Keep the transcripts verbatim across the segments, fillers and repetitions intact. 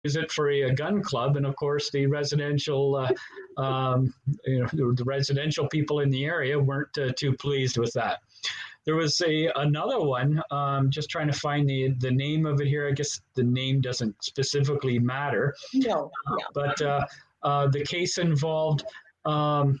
use it for a, a gun club, and of course the residential, uh, um, you know, the, the residential people in the area weren't uh, too pleased with that. There was a another one. Um, just trying to find the the name of it here. I guess the name doesn't specifically matter. No, no. Uh, but uh, uh, the case involved um,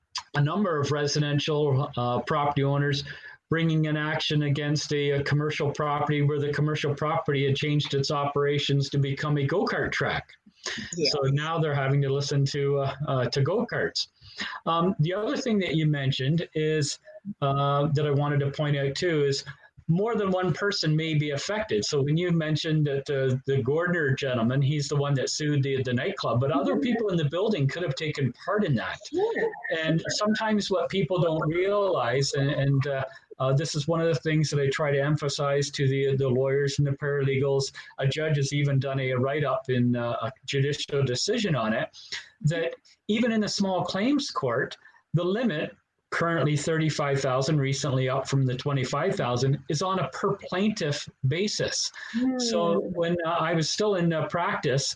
a number of residential uh, property owners bringing an action against a, a commercial property where the commercial property had changed its operations to become a go-kart track. Yeah. So now they're having to listen to uh, uh, to go-karts. Um, the other thing that you mentioned is uh, that I wanted to point out too is more than one person may be affected. So when you mentioned that uh, the Gordner gentleman, he's the one that sued the, the nightclub, but other people in the building could have taken part in that. And sometimes what people don't realize, and, and uh, uh, this is one of the things that I try to emphasize to the, the lawyers and the paralegals, a judge has even done a write-up in uh, a judicial decision on it, that even in a small claims court, the limit, currently thirty-five thousand, recently up from the twenty-five thousand, is on a per plaintiff basis. Mm. So when uh, I was still in uh, practice,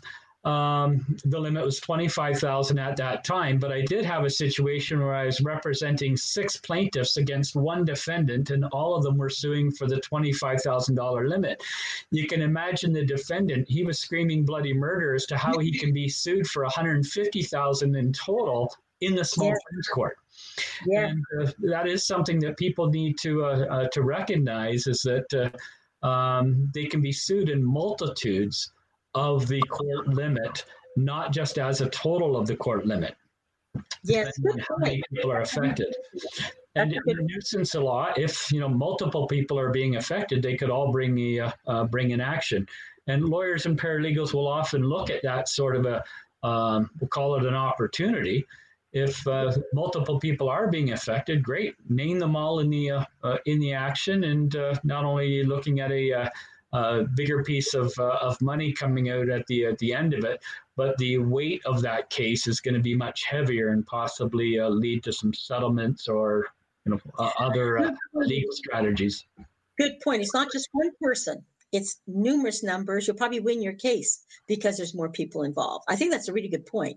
um, the limit was twenty-five thousand at that time, but I did have a situation where I was representing six plaintiffs against one defendant, and all of them were suing for the twenty-five thousand dollars limit. You can imagine the defendant, he was screaming bloody murder as to how he can be sued for one hundred fifty thousand dollars in total in the small yeah. claims court. Yeah. And uh, that is something that people need to uh, uh, to recognize, is that uh, um, they can be sued in multitudes of the court limit, not just as a total of the court limit. Yes, how many people are affected. And in the nuisance law, if you know multiple people are being affected, they could all bring the uh, uh, bring an action. And lawyers and paralegals will often look at that sort of a um, we'll call it an opportunity. If uh, multiple people are being affected, great. Name them all in the uh, uh, in the action, and uh, not only looking at a, uh, a bigger piece of uh, of money coming out at the at the end of it, but the weight of that case is going to be much heavier and possibly uh, lead to some settlements or you know uh, other uh, legal strategies. Good point. It's not just one person. It's numerous numbers. You'll probably win your case because there's more people involved. I think that's a really good point.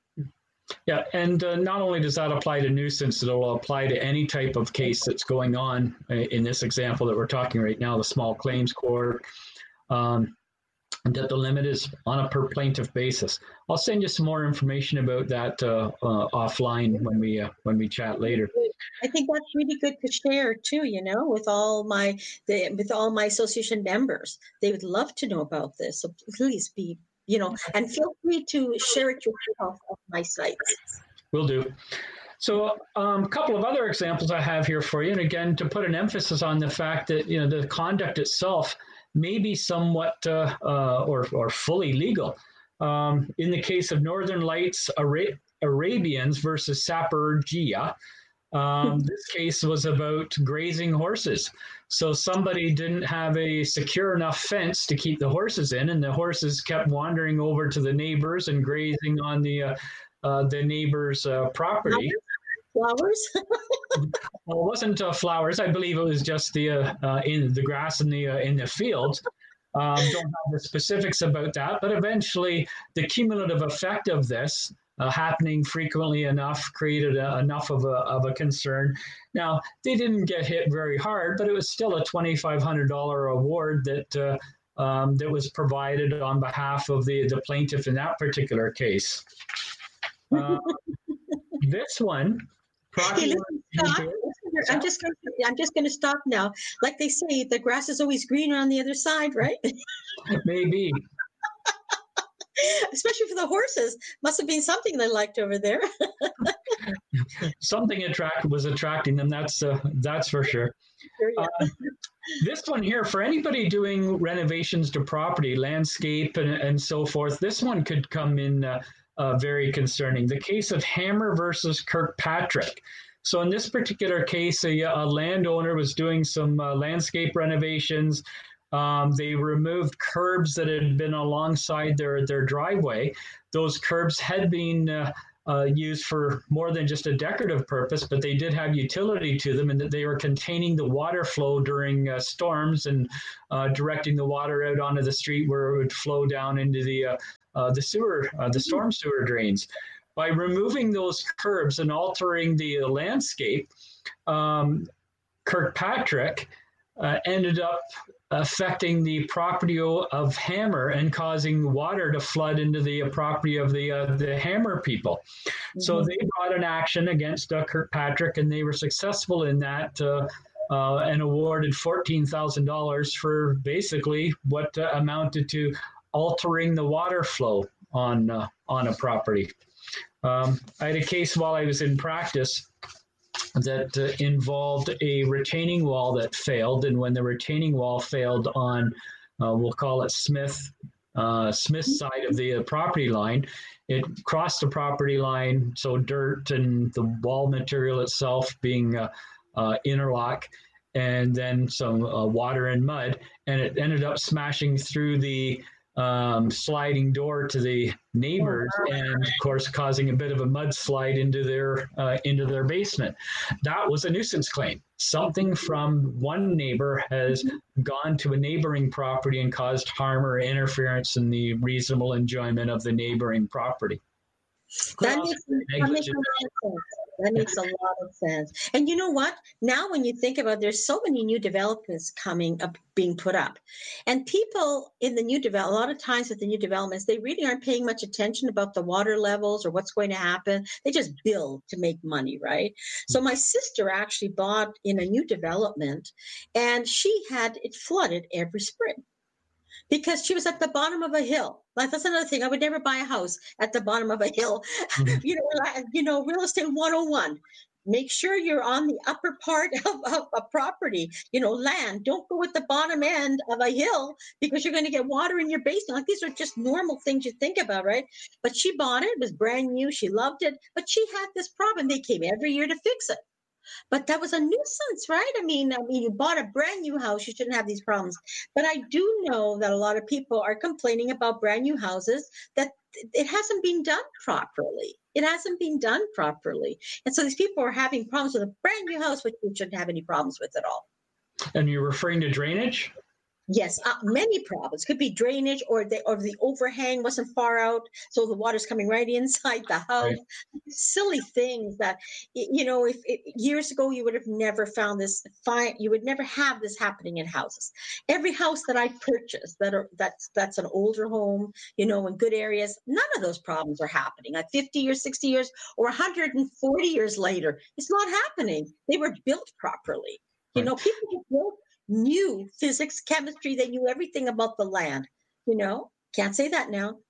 Yeah, and uh, not only does that apply to nuisance, it'll apply to any type of case that's going on in this example that we're talking right now, the small claims court, um, and that the limit is on a per plaintiff basis. I'll send you some more information about that uh, uh, offline when we uh, when we chat later. I think that's really good to share too. You know, with all my the, with all my association members, they would love to know about this. So please be. You know, and feel free to share it yourself on my sites. Will do. So um, a couple of other examples I have here for you. And again, to put an emphasis on the fact that, you know, the conduct itself may be somewhat uh, uh, or, or fully legal. Um, in the case of Northern Lights Ara- Arabians versus Sappergia, Um, this case was about grazing horses. So somebody didn't have a secure enough fence to keep the horses in, and the horses kept wandering over to the neighbors and grazing on the uh, uh, the neighbors' uh, property. Flowers? Well, it wasn't uh, flowers. I believe it was just the uh, uh, in the grass in the uh, in the fields. Um, don't have the specifics about that, but eventually the cumulative effect of this Uh, happening frequently enough created a, enough of a, of a concern. Now, they didn't get hit very hard, but it was still a twenty-five hundred dollars award that uh, um, that was provided on behalf of the, the plaintiff in that particular case. Uh, this one, hey, listen, I'm just going to, I'm just going to stop now. Like they say, the grass is always greener on the other side, right? Maybe. Especially for the horses. Must have been something they liked over there. Something attract was attracting them. That's uh, that's for sure. sure yeah. uh, this one here, for anybody doing renovations to property, landscape, and, and so forth, this one could come in uh, uh, very concerning. The case of Hammer versus Kirkpatrick. So in this particular case, a, a landowner was doing some uh, landscape renovations. Um, they removed curbs that had been alongside their, their driveway. Those curbs had been uh, uh, used for more than just a decorative purpose, but they did have utility to them, and that they were containing the water flow during uh, storms and uh, directing the water out onto the street where it would flow down into the uh, uh, the sewer, uh, the storm sewer drains. By removing those curbs and altering the landscape, um, Kirkpatrick uh, ended up affecting the property of Hammer and causing water to flood into the property of the uh, the Hammer people. Mm-hmm. So they brought an action against uh, Kirkpatrick, and they were successful in that uh, uh, and awarded fourteen thousand dollars for basically what uh, amounted to altering the water flow on uh, on a property. Um, I had a case while I was in practice that uh, involved a retaining wall that failed, and when the retaining wall failed on, uh, we'll call it Smith, uh, Smith's side of the uh, property line, it crossed the property line, so dirt and the wall material itself being uh, uh, interlock, and then some uh, water and mud, and it ended up smashing through the Um, sliding door to the neighbors, and of course causing a bit of a mudslide into their uh, into their basement. That was a nuisance claim. Something from one neighbor has gone to a neighboring property and caused harm or interference in the reasonable enjoyment of the neighboring property. That makes, that makes a lot of sense. That makes a lot of sense. And you know what? Now, when you think about it, there's so many new developments coming up, being put up. And people in the new develop, a lot of times with the new developments, they really aren't paying much attention about the water levels or what's going to happen. They just build to make money, right? So my sister actually bought in a new development, and she had it flooded every spring, because she was at the bottom of a hill. Like, that's another thing. I would never buy a house at the bottom of a hill. Mm-hmm. You know, like, you know, real estate one oh one. Make sure you're on the upper part of, of a property, you know, land. Don't go at the bottom end of a hill, because you're going to get water in your basement. Like, these are just normal things you think about, right? But she bought it. It was brand new. She loved it. But she had this problem. They came every year to fix it. But that was a nuisance, right? I mean, I mean, you bought a brand new house, you shouldn't have these problems. But I do know that a lot of people are complaining about brand new houses, that it hasn't been done properly. It hasn't been done properly. And so these people are having problems with a brand new house, which you shouldn't have any problems with at all. And you're referring to drainage? Yes, uh, many problems. Could be drainage, or the or the overhang wasn't far out, so the water's coming right inside the house. Right. Silly things that, you know, if, if years ago you would have never found this. Fine, you would never have this happening in houses. Every house that I purchased that are that's that's an older home, you know, in good areas, none of those problems are happening. Like fifty years, sixty years, or one hundred forty years later, it's not happening. They were built properly. You know, people who built knew physics, chemistry, they knew everything about the land. You know, can't say that now.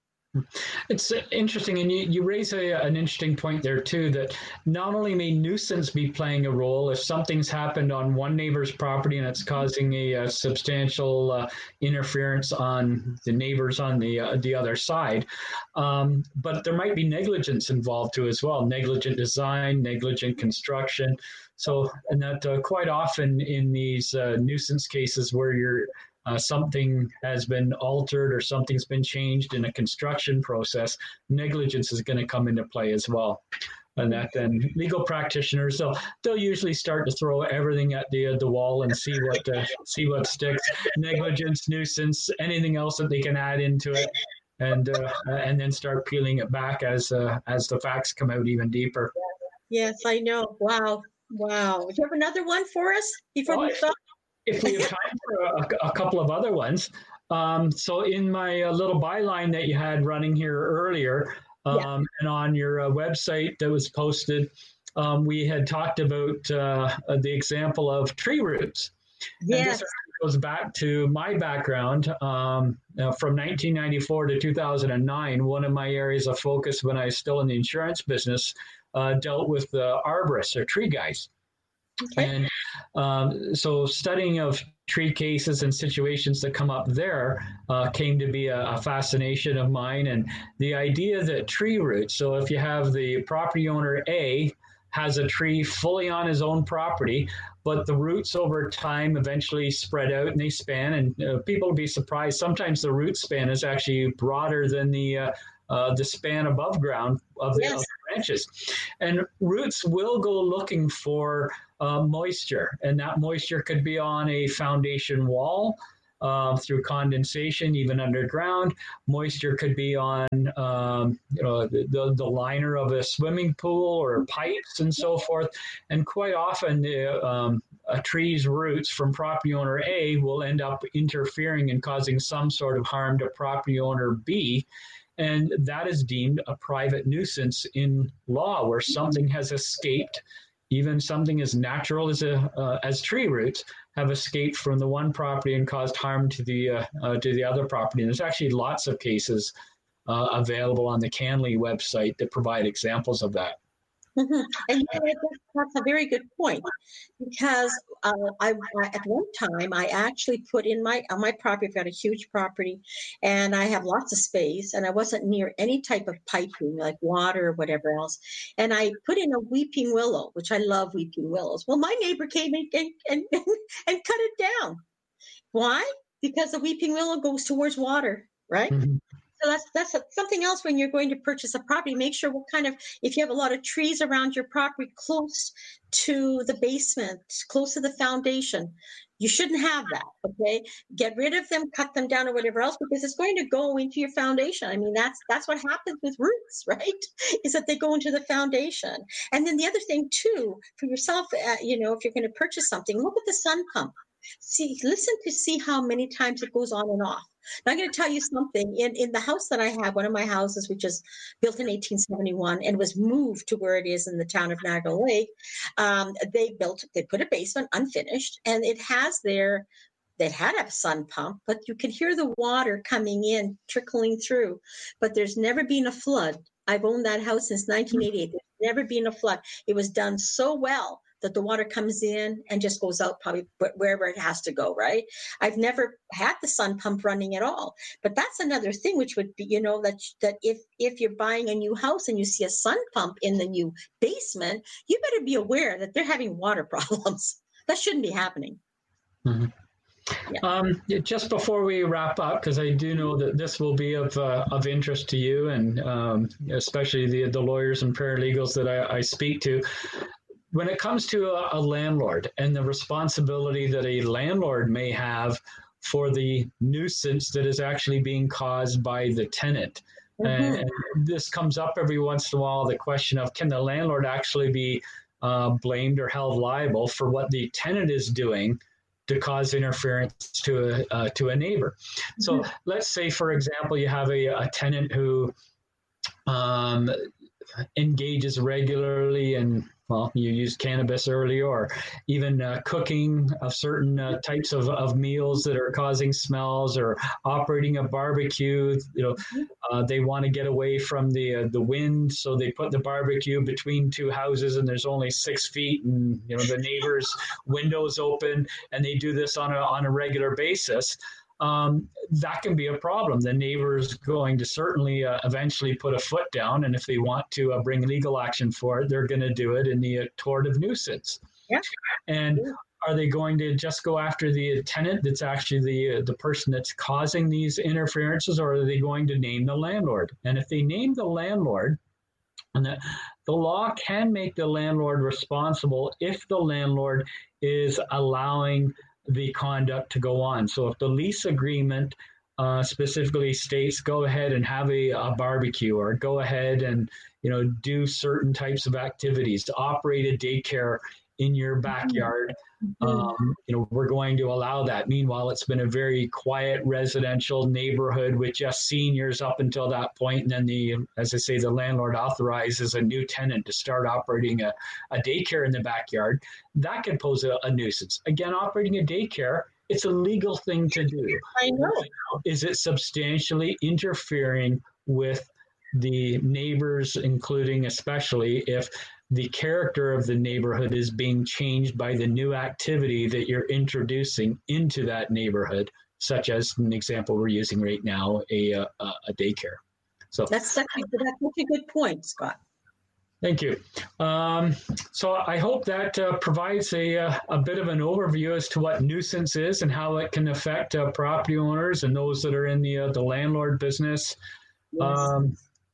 It's interesting, and you, you raise a, an interesting point there too, that not only may nuisance be playing a role if something's happened on one neighbor's property and it's causing a, a substantial uh, interference on the neighbors on the uh, the other side, um, but there might be negligence involved too as well, negligent design, negligent construction. So, and that uh, quite often in these uh, nuisance cases where you're Uh, something has been altered or something's been changed in a construction process, negligence is going to come into play as well. And that then legal practitioners, they'll, they'll usually start to throw everything at the uh, the wall and see what uh, see what sticks. Negligence, nuisance, anything else that they can add into it, and uh, and then start peeling it back as uh, as the facts come out even deeper. Yes, I know. Wow, wow. Do you have another one for us before oh, we stop? If we have time for a, a couple of other ones. Um, so in my uh, little byline that you had running here earlier, um, yeah. and on your uh, website that was posted, um, we had talked about uh, the example of tree roots. Yes. And this goes back to my background. Um, uh, from nineteen ninety-four to two thousand nine, one of my areas of focus when I was still in the insurance business uh, dealt with the arborists or tree guys. Okay. And um, so studying of tree cases and situations that come up there uh, came to be a, a fascination of mine. And the idea that tree roots, so if you have the property owner A has a tree fully on his own property, but the roots over time eventually spread out and they span, and uh, people will be surprised. Sometimes the root span is actually broader than the uh, uh, the span above ground of the, yes. of the branches. And roots will go looking for uh, moisture, and that moisture could be on a foundation wall, Uh, through condensation, even underground. Moisture could be on, um, you know, the, the, the liner of a swimming pool or pipes and so forth. And quite often, the, um, a tree's roots from property owner A will end up interfering and causing some sort of harm to property owner B. And that is deemed a private nuisance in law, where something has escaped. Even something as natural as a uh, as tree roots have escaped from the one property and caused harm to the uh, uh, to the other property. And there's actually lots of cases uh, available on the CanLII website that provide examples of that. Mm-hmm. And you know, that's a very good point, because uh, I, I at one time I actually put in my on my property. I've got a huge property, and I have lots of space, and I wasn't near any type of piping like water or whatever else. And I put in a weeping willow, which I love weeping willows. Well, my neighbor came and and and, and cut it down. Why? Because the weeping willow goes towards water, right? Mm-hmm. So that's that's a, something else when you're going to purchase a property. Make sure what kind of, if you have a lot of trees around your property close to the basement, close to the foundation, you shouldn't have that, okay? Get rid of them, cut them down or whatever else, because it's going to go into your foundation. I mean, that's that's what happens with roots, right? Is that they go into the foundation. And then the other thing too, for yourself, uh, you know, if you're going to purchase something, look at the sun pump. See, listen to see how many times it goes on and off. Now, I'm going to tell you something. In, in the house that I have, one of my houses, which is built in eighteen seventy-one and was moved to where it is in the town of Niagara Lake, um, they built, they put a basement unfinished, and it has their, they had a sun pump, but you could hear the water coming in, trickling through, but there's never been a flood. I've owned that house since nineteen eighty-eight. There's never been a flood. It was done so well that the water comes in and just goes out probably wherever it has to go, right? I've never had the sun pump running at all. But that's another thing, which would be, you know, that that if if you're buying a new house and you see a sun pump in the new basement, you better be aware that they're having water problems. That shouldn't be happening. Mm-hmm. Yeah. Um, just before we wrap up, because I do know that this will be of uh, of interest to you, and um, especially the, the lawyers and paralegals that I, I speak to. When it comes to a, a landlord and the responsibility that a landlord may have for the nuisance that is actually being caused by the tenant. Mm-hmm. And, and this comes up every once in a while, the question of, can the landlord actually be uh, blamed or held liable for what the tenant is doing to cause interference to a, uh, to a neighbor? Mm-hmm. So let's say, for example, you have a, a tenant who um, engages regularly in, well, you used cannabis earlier, or even uh, cooking of certain uh, types of, of meals that are causing smells, or operating a barbecue. You know, uh, they want to get away from the uh, the wind, so they put the barbecue between two houses, and there's only six feet, and you know the neighbor's windows open, and they do this on a on a regular basis. Um, that can be a problem. The neighbor's going to certainly uh, eventually put a foot down, and if they want to uh, bring legal action for it, they're going to do it in the uh, tort of nuisance. Yeah. And are they going to just go after the tenant that's actually the uh, the person that's causing these interferences, or are they going to name the landlord? And if they name the landlord, and the, the law can make the landlord responsible if the landlord is allowing the conduct to go on. So if the lease agreement uh, specifically states, go ahead and have a, a barbecue, or go ahead and, you know, do certain types of activities, to operate a daycare in your backyard, um, you know, we're going to allow that. Meanwhile, it's been a very quiet residential neighborhood with just seniors up until that point. And then the, as I say, the landlord authorizes a new tenant to start operating a, a daycare in the backyard. That could pose a, a nuisance. Again, operating a daycare, it's a legal thing to do. I know. Is it substantially interfering with the neighbors, including especially if the character of the neighborhood is being changed by the new activity that you're introducing into that neighborhood, such as an example we're using right now, a, a, a daycare. So that's such a, that's such a good point, Scott. Thank you. Um, so I hope that uh, provides a, uh, a bit of an overview as to what nuisance is and how it can affect uh, property owners and those that are in the, uh, the landlord business. Yes. Um,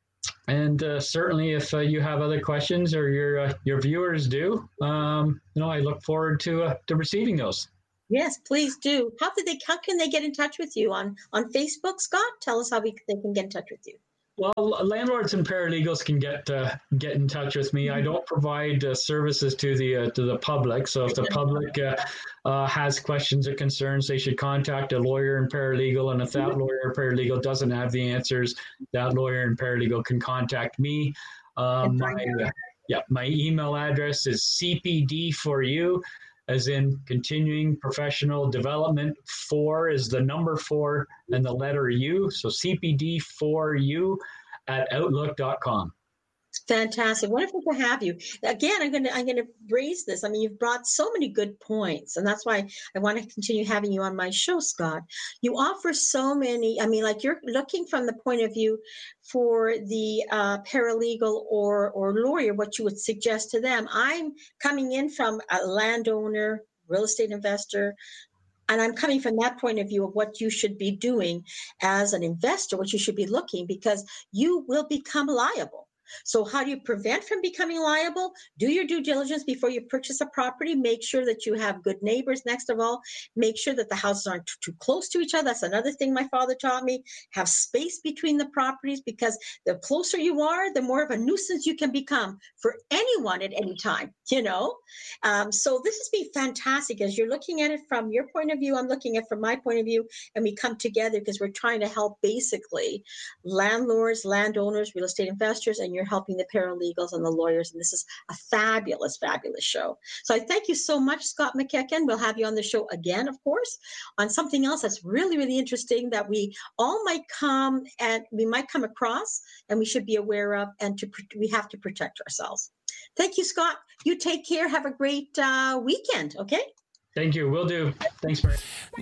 And uh, certainly, if uh, you have other questions or your uh, your viewers do, um, you know, I look forward to uh, to receiving those. Yes, please do. How did they? How can they get in touch with you on on Facebook, Scott? Tell us how we, they can get in touch with you. Well, landlords and paralegals can get uh, get in touch with me. I don't provide uh, services to the uh, to the public. So if the public uh, uh, has questions or concerns, they should contact a lawyer and paralegal. And if that lawyer or paralegal doesn't have the answers, that lawyer and paralegal can contact me. Um, my uh, yeah, my email address is C P D for you, as in continuing professional development. Four is the number four and the letter U. So C P D for you at outlook dot com. Fantastic. Wonderful to have you. Again, I'm going to I'm going to raise this. I mean, you've brought so many good points, and that's why I want to continue having you on my show, Scott. You offer so many. I mean, like you're looking from the point of view for the uh, paralegal or or lawyer, what you would suggest to them. I'm coming in from a landowner, real estate investor, and I'm coming from that point of view of what you should be doing as an investor, what you should be looking, because you will become liable. So how do you prevent from becoming liable? Do your due diligence before you purchase a property. Make sure that you have good neighbors. Next of all, make sure that the houses aren't too, too close to each other. That's another thing my father taught me. Have space between the properties, because the closer you are, the more of a nuisance you can become for anyone at any time, you know? Um, so this has been fantastic. As you're looking at it from your point of view, I'm looking at it from my point of view, and we come together because we're trying to help basically landlords, landowners, real estate investors, and you're helping the paralegals and the lawyers. And this is a fabulous, fabulous show. So I thank you so much, Scott McEachen. We'll have you on the show again, of course, on something else that's really, really interesting that we all might come and we might come across and we should be aware of, and to we have to protect ourselves. Thank you, Scott. You take care. Have a great uh, weekend. Okay. Thank you. Will do. Thanks, Mary.